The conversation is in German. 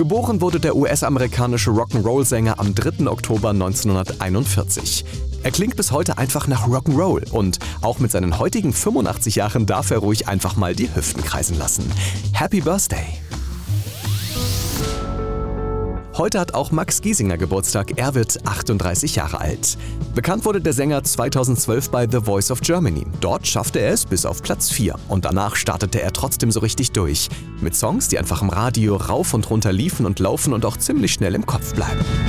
Geboren wurde der US-amerikanische Rock'n'Roll-Sänger am 3. Oktober 1941. Er klingt bis heute einfach nach Rock'n'Roll und auch mit seinen heutigen 85 Jahren darf er ruhig einfach mal die Hüften kreisen lassen. Happy Birthday! Heute hat auch Max Giesinger Geburtstag, er wird 38 Jahre alt. Bekannt wurde der Sänger 2012 bei The Voice of Germany. Dort schaffte er es bis auf Platz 4 und danach startete er trotzdem so richtig durch. Mit Songs, die einfach im Radio rauf und runter liefen und laufen und auch ziemlich schnell im Kopf bleiben.